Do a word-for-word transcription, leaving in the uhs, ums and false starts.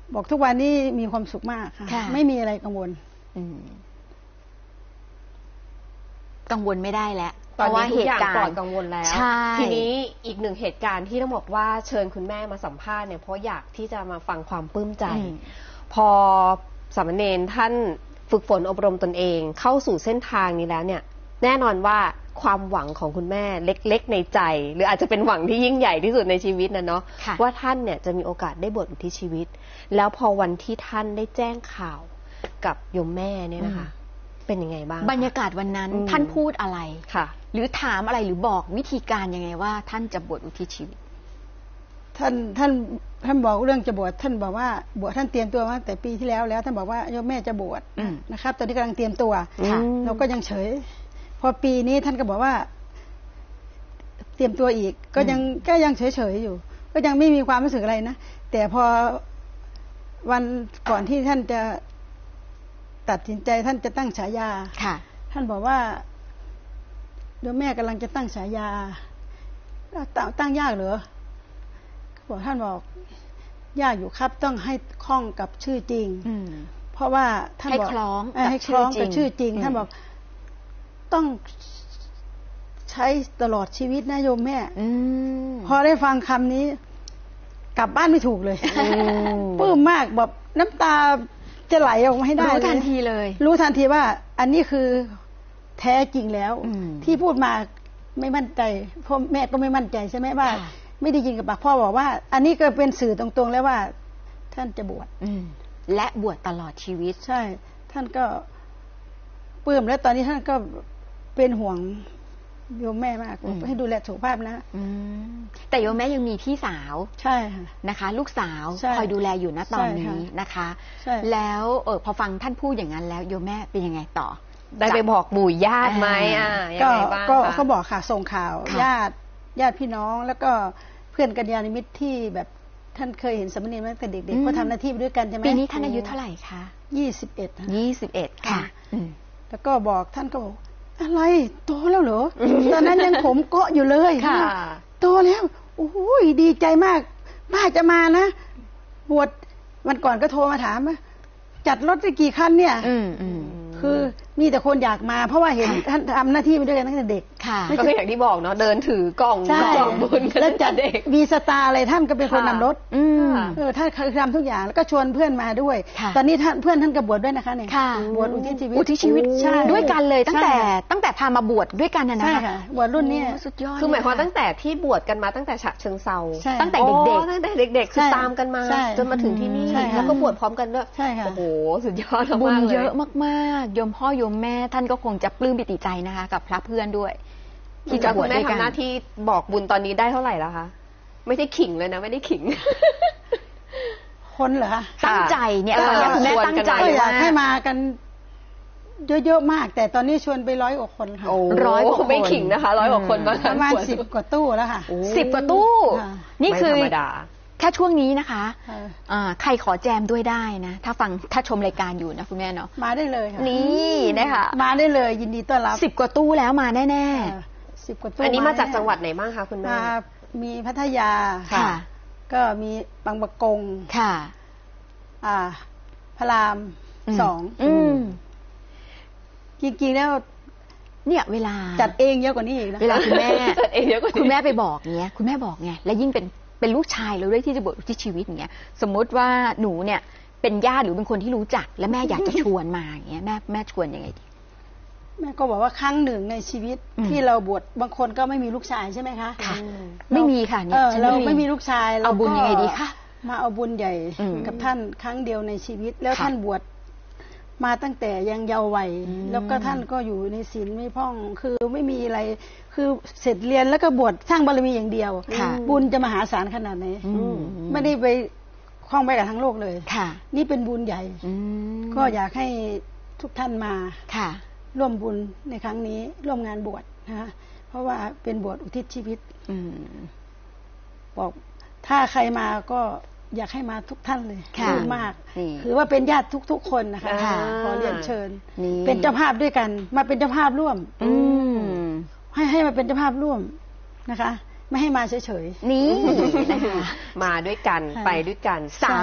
บอกทุกวันนี้มีความสุขมากค่ะไม่มีอะไรกังวลกังวลไม่ได้แล้วตอนนี้ทุกอย่างปลอดกังวลแล้วทีนี้อีกหนึ่งเหตุการณ์ที่ต้องบอกว่าเชิญคุณแม่มาสัมภาษณ์เนี่ยเพราะอยากที่จะมาฟังความปลื้มใจพอสามเณรท่านฝึกฝนอบรมตนเองเข้าสู่เส้นทางนี้แล้วเนี่ยแน่นอนว่าความหวังของคุณแม่เล็กๆในใจหรืออาจจะเป็นหวังที่ยิ่งใหญ่ที่สุดในชีวิตนะเนาะว่าท่านเนี่ยจะมีโอกาสได้บวชอุทิศชีวิตแล้วพอวันที่ท่านได้แจ้งข่าวกับโยมแม่เนี่ยนะคะเป็นยังไงบ้างบรรยากาศวันนั้นท่านพูดอะไรค่ะหรือถามอะไรหรือบอกวิธีการยังไงว่าท่านจะบวชอุทิศชีวิตท่านท่านท่านบอกเรื่องจะบวชท่านบอกว่าบวชท่านเตรียมตัวมาตั้งแต่ปีที่แล้วแล้วท่านบอกว่าโยมแม่จะบวชนะครับตอนนี้กำลังเตรียมตัวเราก็ยังเฉยพอปีนี้ท่านก็บอกว่าเตรียมตัวอีกก็ยังก็ยังเฉยเฉยอยู่ก็ยังไม่มีความรู้สึกอะไรนะแต่พอวันก่อนที่ท่านจะตัดสินใจท่านจะตั้งฉายาท่านบอกว่าโยมแม่กำลังจะตั้งฉายาตั้งยากเหรอบอกท่านบอกยากอยู่ครับต้องให้คล้องกับชื่อจริงเพราะว่าท่านบอกให้คล้องให้คล้องกับชื่อจริงท่านบอกต้องใช้ตลอดชีวิตนะโยมแม่พอได้ฟังคำนี้กลับบ้านไม่ถูกเลยปลื้มมากแบบน้ำตาจะไหลออกมาให้ได้รู้ทันทีเลยรู้ทันทีว่าอันนี้คือแท้จริงแล้วที่พูดมาไม่มั่นใจพ่อแม่ก็ไม่มั่นใจใช่ไหมว่าไม่ได้ยินกับปากพ่อบอกว่าอันนี้ก็เป็นสื่อตรงๆแล้วว่าท่านจะบวชและบวชตลอดชีวิตใช่ท่านก็ปลื้มแล้วตอนนี้ท่านก็เป็นห่วงโยมแม่มากให้ดูแลสุขภาพนะแต่โยมแม่ยังมีพี่สาวใช่ค่ะนะคะลูกสาวคอยดูแลอยู่ณตอนนี้นะคะแล้วเออพอฟังท่านพูดอย่างนั้นแล้วโยมแม่เป็นยังไงต่อได้ไปบอกหมู่ญาติไหมอ่าก็ก็เขาบอกค่ะส่งข่าวญาติญาติพี่น้องแล้วก็เพื่อนกัลยาณมิตรที่แบบท่านเคยเห็นสามเณรมาตั้งแต่เด็กๆเขาทำหน้าที่ไปด้วยกันใช่ไหมปีนี้ท่านอายุเท่าไหร่คะยี่สิบเอ็ดยี่สิบเอ็ดค่ะแล้วก็บอกท่านก็บอกอะไรโตแล้วเหรอตอนนั้นยังผมเกาะอยู่เลยค่ะโตแล้วโอ้โหดีใจมากป้าจะมานะบวชวันก่อนก็โทรมาถามว่าจัดรถได้กี่คันเนี่ยคือมีแต่คนอยากมาเพราะว่าเห็นท่านทำหน้าที่มาด้วยกันตั้งแต่เด็กก็คืออย่างที่บอกเนาะเดินถือกล่องกล่องบุญแล้วจัดเด็กมีสตาร์อะไรท่านก็เป็นคนนำรถเออท่านเคยทำทุกอย่างแล้วก็ชวนเพื่อนมาด้วยตอนนี้ท่านเพื่อนท่านก็บวชด้วยนะคะเนี่ยบวชอุทิศชีวิตอุทิศชีวิตด้วยกันเลยตั้งแต่ตั้งแต่พามาบวชด้วยกันนะนะคะบวชรุ่นนี้สุดยอดคือหมายความตั้งแต่ที่บวชกันมาตั้งแต่ฉะเชิงเซาตั้งแต่เด็กๆตั้งแต่เด็กๆคือตามกันมาจนมาถึงที่นี่แล้วก็บวชพร้อมกันด้วยโอ้โหสุดยอดบุญเยอะมากๆโยมพ่อโยมแม่ท่านก็คงจะปลื้มปิติใจนะคะกับพระเพื่อนด้วยที่จะบวชด้วยกันทำหน้าที่บอกบุญตอนนี้ได้เท่าไหร่แล้วคะไม่ใช่ขิงเลยนะไม่ได้ขิงคนเหรอตั้งใจเนี่ยตอนนี้คุณแม่ตั้งใจอยากให้มากันเยอะๆมากแต่ตอนนี้ชวนไปร้อยกว่าคนค่ะร้อยกว่าไม่ขิงนะคะร้อยกว่าคนประมาณสิบกว่าตู้แล้วค่ะสิบกว่าตู้นี่คือแค่ช่วงนี้นะคะใครขอแจมด้วยได้นะถ้าฟังถ้าชมรายการอยู่นะคุณแม่เนาะมาได้เลยค่ะนี่นะคะมาได้เลยยินดีต้อนรับสิบกว่าตู้แล้วมาแน่ๆสิบกว่าตู้อันนี้มาจากจังหวัดไหนบ้างคะคุณแม่มีพัทยาค่ะก็มีบางปะกงค่ะอ่าพระรามสองจริงๆแล้วเนี่ยเวลาจัดเองเยอะกว่านี้อีกนะเวลาคุณแม่จัดเองเยอะกว่าคุณแม่ไปบอกเงี้ยคุณแม่บอกไงและยิ่งเป็นเป็นลูกชายเราด้วยที่จะบวชอุทิศชีวิตอย่างเงี้ยสมมติว่าหนูเนี่ยเป็นญาติหรือเป็นคนที่รู้จักและแม่อยากจะชวนมาอย่างเงี้ยแม่แม่ชวนยังไงดีแม่ก็บอกว่าครั้งหนึ่งในชีวิตที่เราบวชบางคนก็ไม่มีลูกชายใช่ไหมคะค่ะไม่มีค่ะเนี่ยเราไม่มีลูกชายเอาบุญยังไงดีคะมาเอาบุญใหญ่กับท่านครั้งเดียวในชีวิตแล้วท่านบวชมาตั้งแต่ยังเยาว์วัยแล้วก็ท่านก็อยู่ในศีลไม่พ่องคือไม่มีอะไรคือเสร็จเรียนแล้วก็บวชสร้างบารมีอย่างเดียวบุญจะมหาศาลขนาดไหนไม่ได้ไปคล้องไปกับทั้งโลกเลยนี่เป็นบุญใหญ่ก็อยากให้ทุกท่านมาร่วมบุญในครั้งนี้ร่วมงานบวชนะเพราะว่าเป็นบวชอุทิศชีวิตบอกถ้าใครมาก็อยากให้มาทุกท่านเลยดีมากคือว่าเป็นญาติทุกๆคนนะคะขอเรียนเชิญเป็นเจ้าภาพด้วยกันมาเป็นเจ้าภาพร่วมให้ให้มาเป็นเจ้าภาพร่วมนะคะไม่ให้มาเฉยๆนี่นะคะมาด้วยกันไปด้วยกันสาม